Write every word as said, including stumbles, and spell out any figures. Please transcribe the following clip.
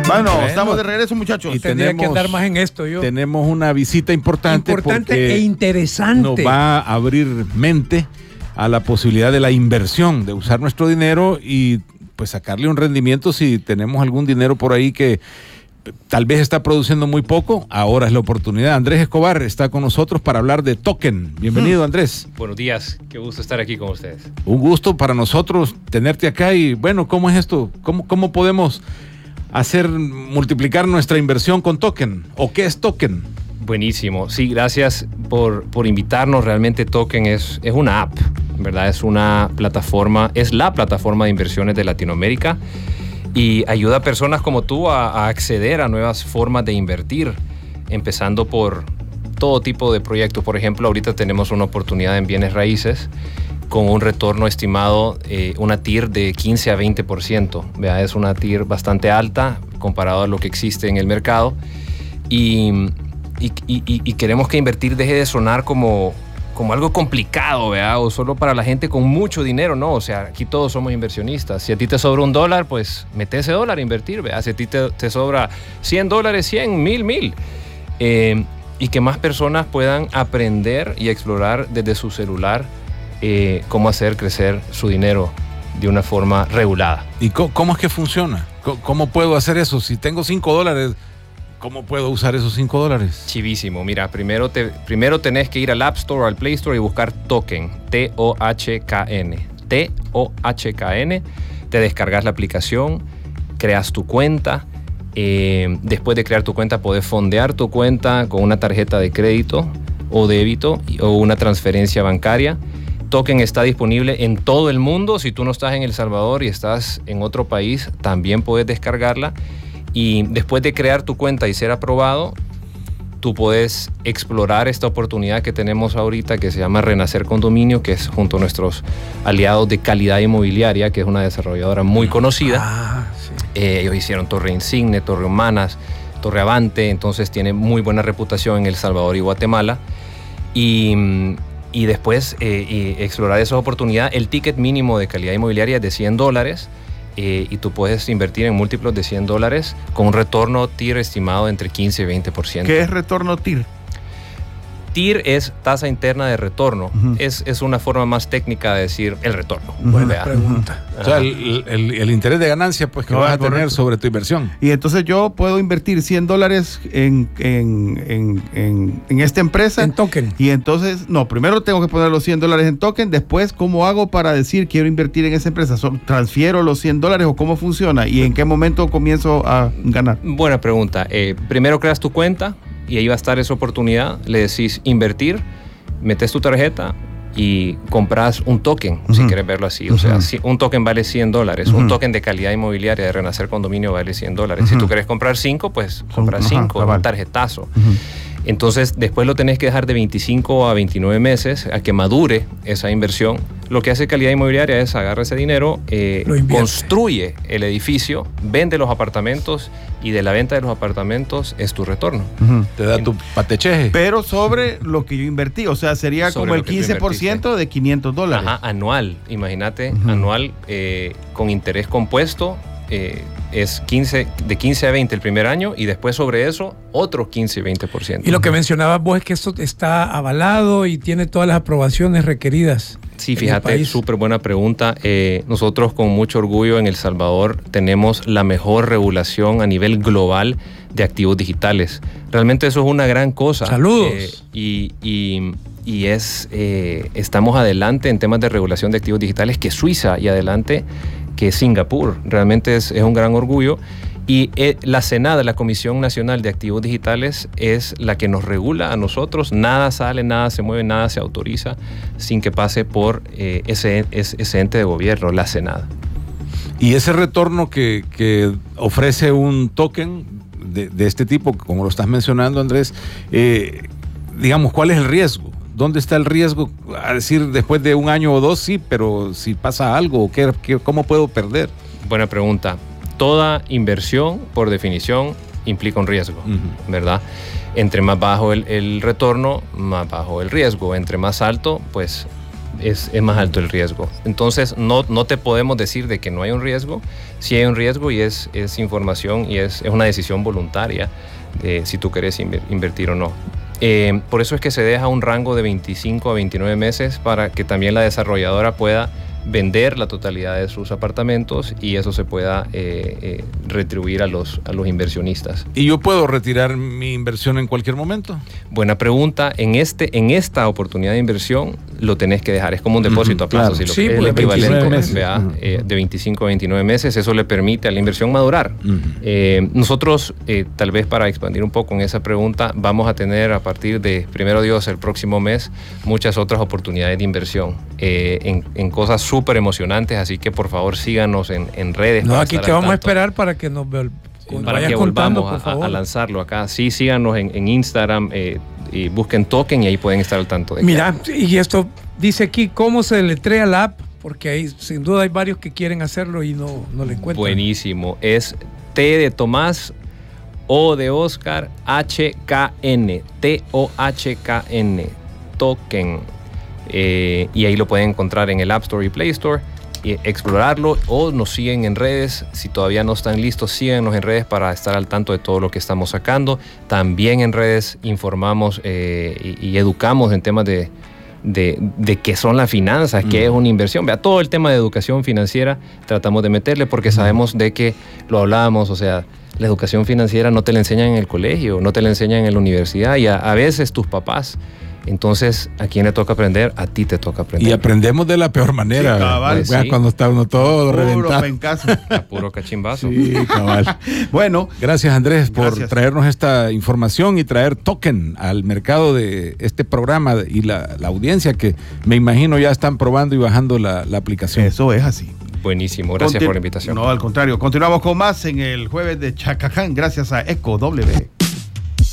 Bueno, bueno, estamos de regreso, muchachos. Y tendría tenemos, que andar más en esto yo. Tenemos una visita importante. Importante e interesante. Nos va a abrir mente a la posibilidad de la inversión, de usar nuestro dinero y pues sacarle un rendimiento si tenemos algún dinero por ahí que tal vez está produciendo muy poco. Ahora es la oportunidad. Andrés Escobar está con nosotros para hablar de Token. Bienvenido, Andrés. Buenos días, qué gusto estar aquí con ustedes. Un gusto para nosotros tenerte acá y bueno, ¿cómo es esto? ¿Cómo, cómo podemos hacer multiplicar nuestra inversión con Token? ¿O qué es Token? Buenísimo, sí, gracias por, por invitarnos. Realmente Token es, es una app, ¿verdad? Es una plataforma, es la plataforma de inversiones de Latinoamérica y ayuda a personas como tú a, a acceder a nuevas formas de invertir, empezando por todo tipo de proyectos. Por ejemplo, ahorita tenemos una oportunidad en bienes raíces con un retorno estimado, eh, una T I R de quince a veinte por ciento. ¿Vea? Es una T I R bastante alta comparado a lo que existe en el mercado y, y, y, y queremos que invertir deje de sonar como, como algo complicado, ¿vea? O solo para la gente con mucho dinero, ¿no? O sea, aquí todos somos inversionistas. Si a ti te sobra un dólar, pues mete ese dólar a invertir, ¿vea? Si a ti te, te sobra cien dólares, cien, mil, mil. Eh, y que más personas puedan aprender y explorar desde su celular Eh, cómo hacer crecer su dinero de una forma regulada. ¿Y cómo, cómo es que funciona? ¿Cómo, ¿Cómo puedo hacer eso? Si tengo cinco dólares, ¿cómo puedo usar esos cinco dólares? Chivísimo. Mira, primero, te, primero tenés que ir al App Store o al Play Store y buscar Token, T O H K N. T O H K N. Te descargas la aplicación, creas tu cuenta. Eh, después de crear tu cuenta, podés fondear tu cuenta con una tarjeta de crédito o débito o una transferencia bancaria. Token está disponible en todo el mundo. Si tú no estás en El Salvador y estás en otro país, también puedes descargarla. Y después de crear tu cuenta y ser aprobado, tú puedes explorar esta oportunidad que tenemos ahorita que se llama Renacer Condominio, que es junto a nuestros aliados de Calidad Inmobiliaria, que es una desarrolladora muy conocida. Ah, sí. eh, ellos hicieron Torre Insigne, Torre Humanas, Torre Avante, entonces tiene muy buena reputación en El Salvador y Guatemala. Y... y después eh, y explorar esas oportunidades. El ticket mínimo de Calidad Inmobiliaria es de cien dólares eh, y tú puedes invertir en múltiplos de cien dólares con un retorno T I R estimado entre quince y veinte por ciento. ¿Qué es retorno T I R? T I R es tasa interna de retorno. Uh-huh. Es, es una forma más técnica de decir el retorno. Uh-huh. Buena pregunta. O sea, el, el, el interés de ganancia pues, que no, vas a tener sobre tu inversión. Y entonces yo puedo invertir cien dólares en, en, en, en, en esta empresa. En Token. Y entonces, no, primero tengo que poner los cien dólares en Token. Después, ¿cómo hago para decir quiero invertir en esa empresa? ¿Transfiero los cien dólares o cómo funciona? ¿Y en qué momento comienzo a ganar? Buena pregunta. Eh, primero creas tu cuenta. Y ahí va a estar esa oportunidad, le decís invertir, metes tu tarjeta y compras un token, uh-huh. si quieres verlo así. O uh-huh. sea, un token vale cien dólares, uh-huh. un token de Calidad Inmobiliaria de Renacer Condominio vale cien dólares. Uh-huh. Si tú quieres comprar cinco, pues compras cinco, uh-huh. un tarjetazo. Uh-huh. Entonces, después lo tenés que dejar de veinticinco a veintinueve meses a que madure esa inversión. Lo que hace Calidad Inmobiliaria es agarra ese dinero, eh, construye el edificio, vende los apartamentos y de la venta de los apartamentos es tu retorno. Uh-huh. Te da tu patecheje. Pero sobre lo que yo invertí, o sea, sería sobre como el quince por ciento de quinientos dólares. Ajá, anual, imagínate, uh-huh. anual eh, con interés compuesto. Eh, es quince, de quince a veinte el primer año y después sobre eso otro quince y veinte por ciento. Y lo que mencionabas vos es que esto está avalado y tiene todas las aprobaciones requeridas. Sí, fíjate, súper buena pregunta. Eh, nosotros con mucho orgullo en El Salvador tenemos la mejor regulación a nivel global de activos digitales. Realmente eso es una gran cosa. ¡Saludos! Eh, y, y, y es, eh, estamos adelante en temas de regulación de activos digitales que Suiza y adelante que Singapur. Realmente es, es un gran orgullo. Y eh, la CENAD, la Comisión Nacional de Activos Digitales, es la que nos regula a nosotros. Nada sale, nada se mueve, nada se autoriza sin que pase por eh, ese, ese, ese ente de gobierno, la CENAD. Y ese retorno que, que ofrece un token de, de este tipo, como lo estás mencionando, Andrés, eh, digamos, ¿cuál es el riesgo? ¿Dónde está el riesgo? A decir, después de un año o dos, sí, pero si pasa algo, ¿qué, qué, ¿cómo puedo perder? Buena pregunta. Toda inversión, por definición, implica un riesgo, uh-huh. ¿verdad? Entre más bajo el, el retorno, más bajo el riesgo. Entre más alto, pues es, es más alto el riesgo. Entonces no, no te podemos decir de que no hay un riesgo. Sí hay un riesgo y es, es información y es, es una decisión voluntaria de si tú quieres inver, invertir o no. Eh, por eso es que se deja un rango de veinticinco a veintinueve meses para que también la desarrolladora pueda vender la totalidad de sus apartamentos y eso se pueda eh, eh, retribuir a los, a los inversionistas. ¿Y yo puedo retirar mi inversión en cualquier momento? Buena pregunta. En, este, en esta oportunidad de inversión lo tenés que dejar. Es como un depósito uh-huh, a plazo. Claro. Si lo Sí, es pues, el equivalente meses. ¿verdad? Uh-huh. eh, de veinticinco a veintinueve meses. Eso le permite a la inversión madurar. Uh-huh. Eh, nosotros, eh, tal vez para expandir un poco en esa pregunta, vamos a tener a partir de, primero Dios, el próximo mes, muchas otras oportunidades de inversión eh, en, en cosas súper emocionantes. Así que por favor síganos en, en redes. No, aquí te vamos a esperar para que nos vean. Para que contando, volvamos a, a lanzarlo acá. Sí, síganos en, en Instagram eh, y busquen Token y ahí pueden estar al tanto de Mira, que... y esto dice aquí cómo se deletrea la app, porque ahí sin duda hay varios que quieren hacerlo y no, no le encuentran. Buenísimo. Es T de Tomás, O de Oscar, H K N. T O H K N. Token. Eh, y ahí lo pueden encontrar en el App Store y Play Store. Explorarlo o nos siguen en redes. Si todavía no están listos, síganos en redes para estar al tanto de todo lo que estamos sacando. También en redes informamos eh, y, y educamos en temas de, de, de qué son las finanzas, mm. qué es una inversión. Vea, todo el tema de educación financiera tratamos de meterle porque sabemos de que lo hablábamos, o sea, la educación financiera no te la enseñan en el colegio, no te la enseñan en la universidad y a, a veces tus papás. Entonces, ¿a quién le toca aprender? A ti te toca aprender. Y aprendemos de la peor manera. Sí, cabal, pues, sí. Cuando está uno todo puro reventado. pencazo. A puro cachimbazo. Sí, cabal. Bueno. Gracias, Andrés, por Gracias. traernos esta información y traer Token al mercado de este programa y la, la audiencia que me imagino ya están probando y bajando la, la aplicación. Eso es así. Buenísimo, gracias Conti- por la invitación. No, al contrario. Continuamos con más en el jueves de Chacaján, gracias a Eco W.